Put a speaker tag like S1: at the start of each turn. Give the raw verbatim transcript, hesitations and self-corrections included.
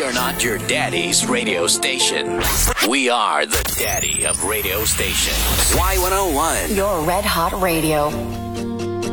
S1: are not your daddy's radio station. We are the daddy of radio stations. Y one oh one.
S2: Your Red Hot Radio.